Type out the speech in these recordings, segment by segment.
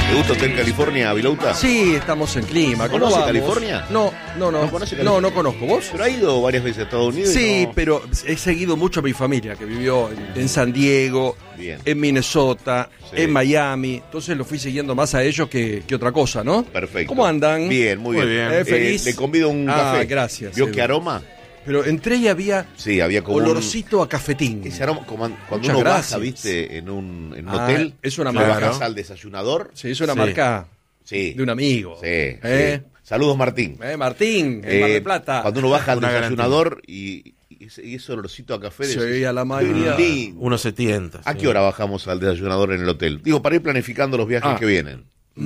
¿Te gusta Hotel California, Vilauta? Sí, estamos en clima. ¿Cómo ¿Conoce vamos? California? No. ¿No conoce California? No conozco. ¿Vos? Pero ha ido varias veces a Estados Unidos. Sí, y no... pero he seguido mucho a mi familia, que vivió en San Diego, Bien. en Minnesota, Sí. en Miami. Entonces lo fui siguiendo más a ellos que otra cosa, ¿no? Perfecto. ¿Cómo andan? Bien, muy Muy bien. bien. Feliz. Le convido un café. Gracias. ¿Vio Edu. qué aroma? Pero entré y había Sí, había como olorcito a cafetín. ese aroma, como cuando Muchas uno gracias. baja, viste, en un Ah, hotel. es una le marca. bajás al desayunador. Sí, es una Sí. marca Sí. de un amigo. Sí, sí. Saludos, Martín. Martín, en Mar del Plata. Cuando uno baja al Una desayunador y ese olorcito a café. Sí, decís, a la qué mayoría. lindo. Uno se tienta. ¿A sí. qué hora bajamos al desayunador en el hotel? Digo, para ir planificando los viajes que vienen.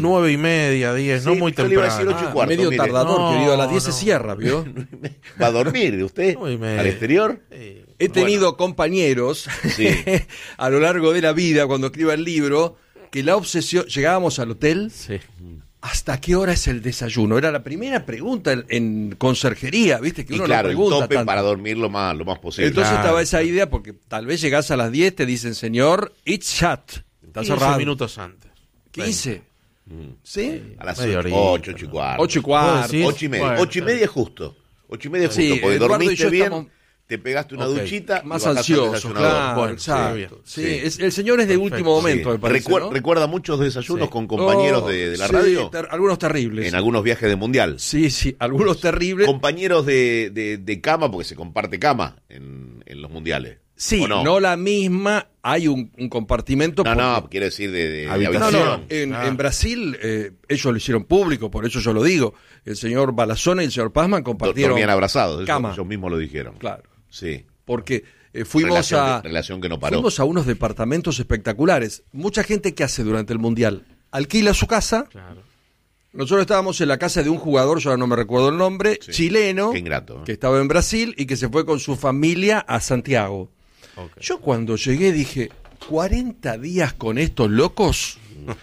9:30, 10, no Sí, muy yo le iba a decir temprano. 8:15. Medio mire. tardador, No, querido. A las 10 no. se cierra, ¿vio? ¿Va a dormir usted? 9:30. ¿Al exterior? He tenido compañeros Sí. a lo largo de la vida, cuando escriba el libro, que la obsesión... Llegábamos al hotel, Sí. ¿hasta qué hora es el desayuno? Era la primera pregunta en conserjería, ¿viste? Que Y uno claro, no el pregunta tope tanto. para dormir lo más posible. Entonces Claro. estaba esa idea, porque tal vez llegás a las 10, te dicen, señor, it's shut. Está 15 cerrado. minutos antes. 15. ¿Sí? a las Media 8, horita. 8:15. 8 y cuarto. Sí. 8:30. Bueno, 8:30 justo. 8:30 justo, Sí, porque Eduardo y dormiste yo bien, estamos te pegaste una Ok. duchita. y Más bajaste al ansioso, desayunador. claro, Bueno, exacto. sí, bien. Sí, Sí. el señor es de Perfecto, último momento, Sí. me parece, ¿no? ¿Recuerda muchos desayunos Sí. con compañeros Oh, de la sí, radio? algunos terribles. En algunos viajes de mundial. Sí, algunos terribles. Compañeros de cama, porque se comparte cama en los mundiales. Sí, ¿O no la misma, hay un compartimento. No, porque- no, quiere decir de Habitación. habitación. En Brasil ellos lo hicieron público, por eso yo lo digo. El señor Balazone y el señor Pazman compartieron Dormían abrazados, cama. ellos mismos lo dijeron. Claro, Sí. porque fuimos Relación que no paró. fuimos a unos departamentos espectaculares. Mucha gente que hace durante el Mundial alquila su casa. Claro. Nosotros estábamos en la casa de un jugador, yo ahora no me recuerdo el nombre, Sí. chileno, Qué ingrato, ¿eh? que estaba en Brasil y que se fue con su familia a Santiago. Ok. Yo cuando llegué dije, 40 días con estos locos.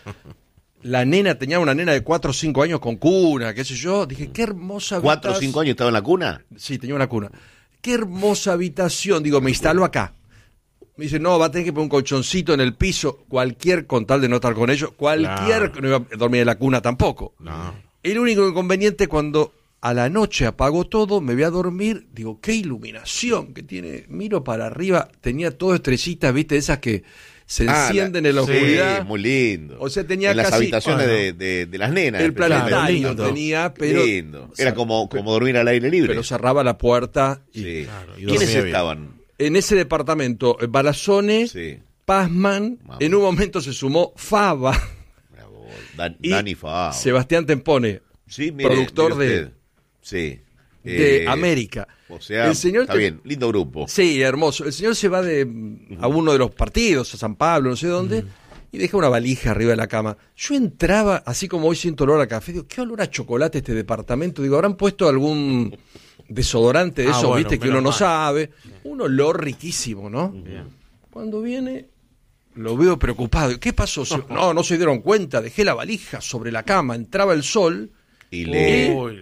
La nena, tenía una nena de 4 o 5 años con cuna, qué sé yo. Dije, qué hermosa 4 o habitación. 5 años estaba en la cuna. Sí, tenía una cuna. Qué hermosa habitación. Digo, me instalo acá. Me dice, no, va a tener que poner un colchoncito en el piso. Cualquier, con tal de no estar con ellos, cualquier, Claro. no iba a dormir en la cuna tampoco. No. El único inconveniente cuando a la noche apagó todo, me voy a dormir, digo, qué iluminación que tiene. Miro para arriba, tenía todo estrellitas, viste, esas que se encienden en la sí, oscuridad. Muy lindo. O sea, tenía en las casi- habitaciones bueno. de las nenas. El especialmente. planetario lindo. tenía, pero Lindo. Era como dormir al aire libre. pero cerraba la puerta. Y Sí. Claro, y ¿Quiénes dormía bien. estaban? en ese departamento, Balazone, Sí. Pazman, Vamos. en un momento se sumó Fava Bravo. y Dani Fava. Sebastián Tempone, Sí, mire, productor mire de- usted. Sí. de América. O sea, El señor está te- bien, lindo grupo. Sí, hermoso. El señor se va a uno de los partidos, a San Pablo, no sé dónde, y deja una valija arriba de la cama. Yo entraba, así como hoy siento olor a café, digo, ¿qué olor a chocolate este departamento? Digo, ¿habrán puesto algún desodorante de Ah, esos, bueno, viste, que uno menos no mal. sabe? Un olor riquísimo, ¿no? Bien. Cuando viene, lo veo preocupado. ¿Qué pasó? No se dieron cuenta, dejé la valija sobre la cama, entraba el sol, Y Uy.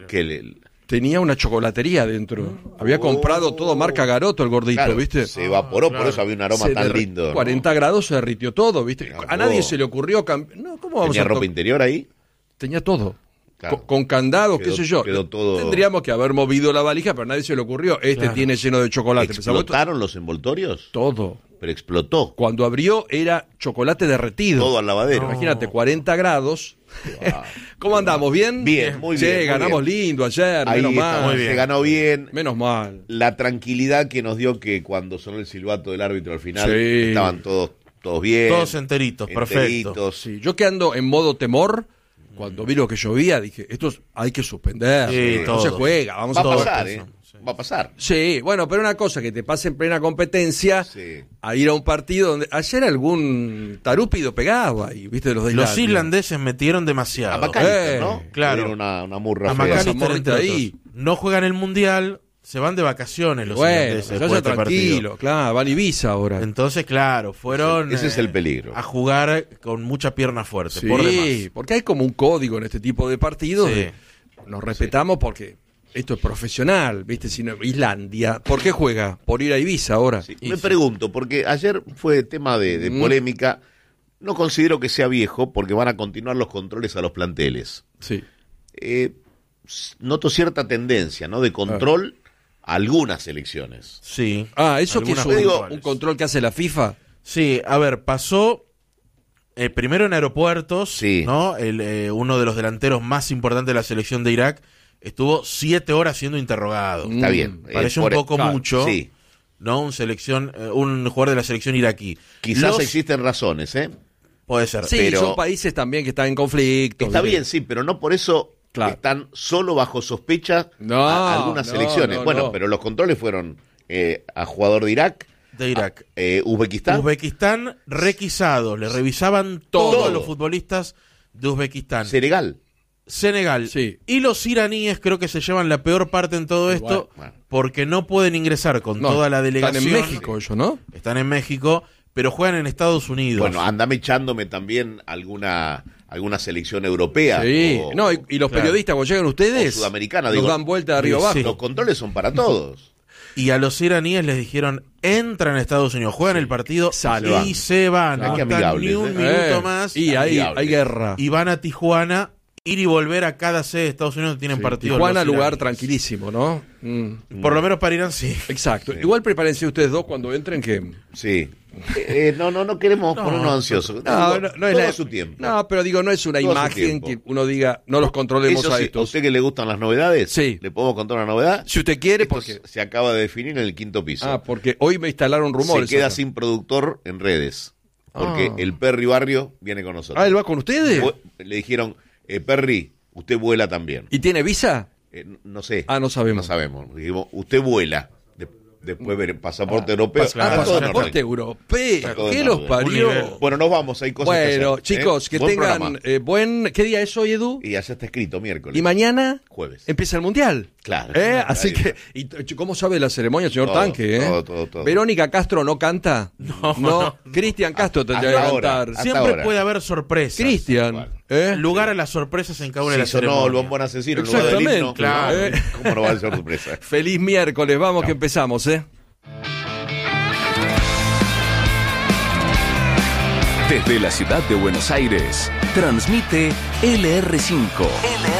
tenía una chocolatería adentro. Había comprado todo marca Garoto el gordito, claro, ¿viste? se evaporó, por claro. eso había un aroma Se tan derri- lindo. ¿no? 40 grados se derritió todo, ¿viste? Mirá A nadie vos. se le ocurrió cambiar. No, ¿cómo vamos ¿Tenía a ropa interior ahí? Tenía todo. Claro. Con candado, Quedó- qué sé yo. quedó todo- Tendríamos que haber movido la valija, pero a nadie se le ocurrió. Claro. Tiene lleno de chocolate. Pensamos, ¿Explotaron los envoltorios? todo. Pero explotó. Cuando abrió era chocolate derretido. Todo al lavadero. Imagínate, 40 grados. ¿Cómo andamos? ¿Bien? Bien, muy Sí, bien, muy ganamos bien. lindo ayer, Ahí menos está, mal. muy bien. se ganó bien. Menos mal. La tranquilidad que nos dio que cuando sonó el silbato del árbitro al final Sí. estaban todos bien. Todos enteritos, perfecto. enteritos. Sí, yo que ando en modo temor, cuando vi lo que llovía, dije, esto hay que suspender. Sí, no se todo. juega, vamos Va a a Todos pasar, pensamos, sí. Va a pasar. Sí, bueno, pero una cosa, que te pase en plena competencia Sí. a ir a un partido donde ayer algún tarúpido pegaba y viste los de Los Islandia. irlandeses metieron A demasiado. McAllister, ¿no? claro. Le dieron una murra A fea. Macalister. McAllister, entre ahí. otros. No juegan el mundial, se van de vacaciones los Bueno, irlandeses. se después vaya de este partido. tranquilo, claro, van a Ibiza ahora. Entonces, claro, fueron Ese es el peligro. a jugar con mucha pierna fuerte, Sí, por demás. porque hay como un código en este tipo de partidos. Sí. de- nos respetamos porque esto es profesional, ¿viste? Si no, Islandia, ¿por qué juega? Por ir a Ibiza ahora. Sí, Y me sí. pregunto, porque ayer fue tema de polémica. No considero que sea viejo porque van a continuar los controles a los planteles. Sí. Noto cierta tendencia, ¿no? De control a algunas elecciones. Sí. ¿Eso que es Algunas un puntuales. control que hace la FIFA? Sí, a ver, pasó primero en aeropuertos, Sí. ¿no? Uno de los delanteros más importantes de la selección de Irak estuvo 7 horas siendo interrogado. Está bien. Parece un poco claro, mucho, Sí. ¿no? Un jugador de la selección iraquí. Quizás existen razones, ¿eh? Puede ser. Sí, Pero- son países también que están en conflicto. Está ¿viste? bien, sí, pero no por eso Claro. están solo bajo sospecha No, algunas no, selecciones. no, Bueno, no. pero los controles fueron a jugador de Irak, De Irak. Uzbekistán. Uzbekistán requisados, le revisaban Todo. todos los futbolistas de Uzbekistán. Senegal. Senegal. Sí. Y los iraníes creo que se llevan la peor parte en todo esto Bueno. porque no pueden ingresar con No, toda la delegación. Están en México ellos, ¿no? Están en México, pero juegan en Estados Unidos. Bueno, andame echándome también alguna selección europea. Sí. o- No, y los claro. periodistas cuando llegan ustedes o sudamericana, nos digo. dan vuelta de arriba Sí, abajo. sí. Los controles son para todos. Y a los iraníes les dijeron, entran a Estados Unidos, juegan el partido Sale. y se van. Claro. No Qué están amigables, ni un ¿eh? minuto más. Y hay Amigable. guerra. Y van a Tijuana, ir y volver a cada sede de Estados Unidos donde tienen partido. Tijuana, los lugar iraníes. tranquilísimo, ¿no? Por lo menos para Irán sí. Exacto. Igual prepárense ustedes dos cuando entren que... Sí. No queremos ponernos ansiosos. No, no es todo la... a su tiempo. No, pero digo, no es una Todo a su imagen tiempo. que uno diga, no los controlemos Eso a sí, ¿a estos. usted que le gustan las novedades? Sí. ¿Le podemos contar una novedad? Si usted quiere, Esto porque... se acaba de definir en el 5º piso. porque hoy me instalaron rumores. Se queda acá. sin productor en redes. Porque Ah. el Perry Barrio viene con nosotros. ¿Él va con ustedes? Le dijeron, Perry, usted vuela también. ¿Y tiene visa? No sé. No sabemos. No sabemos. Dijimos, usted vuela. Después ver pasaporte europeo. claro. Está todo Pasaporte normal. europeo. todo ¿Qué en los orden. parió? Un nivel. Bueno, nos vamos. Hay cosas que Bueno, hacer, chicos, que Buen tengan programa. buen... ¿Qué día es hoy, Edu? Y allá está escrito, miércoles. Y mañana Jueves. empieza el Mundial. Claro. Así Ahí que, está. ¿y cómo sabe la ceremonia, señor Todo, Tanque? todo. ¿Verónica Castro no canta? No. Cristian Castro tendría que Hasta ahora. cantar. Hasta Siempre ahora. puede haber sorpresas. Cristian. Lugar a las sorpresas en cada una de Si las sonó el ceremonias. bombón asesino en lugar del Exactamente. himno, Claro. ¿cómo no va a ser sorpresa? Feliz miércoles, vamos que empezamos, Desde la ciudad de Buenos Aires, transmite LR5.